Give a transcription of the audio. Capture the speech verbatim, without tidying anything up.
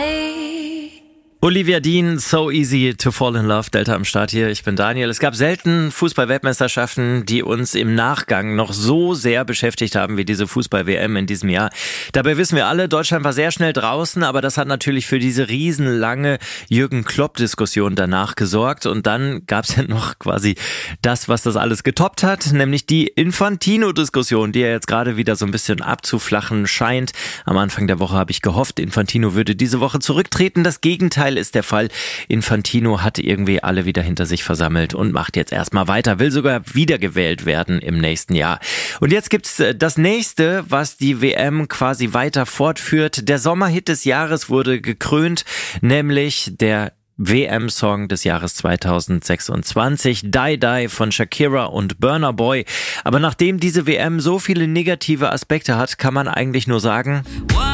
Olivia Dean, So Easy to Fall in Love, Delta am Start hier. Ich bin Daniel. Es gab selten Fußball-Weltmeisterschaften, die uns im Nachgang noch so sehr beschäftigt haben wie diese Fußball-W M in diesem Jahr. Dabei wissen wir alle, Deutschland war sehr schnell draußen, aber das hat natürlich für diese riesenlange Jürgen-Klopp-Diskussion danach gesorgt. Und dann gab es ja noch quasi das, was das alles getoppt hat, nämlich die Infantino-Diskussion, die ja jetzt gerade wieder so ein bisschen abzuflachen scheint. Am Anfang der Woche habe ich gehofft, Infantino würde diese Woche zurücktreten. Das Gegenteil ist der Fall. Infantino hat irgendwie alle wieder hinter sich versammelt und macht jetzt erstmal weiter, will sogar wiedergewählt werden im nächsten Jahr. Und jetzt gibt's das nächste, was die W M quasi weiter fortführt. Der Sommerhit des Jahres wurde gekrönt, nämlich der W M-Song des Jahres zweitausendsechsundzwanzig, Die Die von Shakira und Burna Boy. Aber nachdem diese W M so viele negative Aspekte hat, kann man eigentlich nur sagen: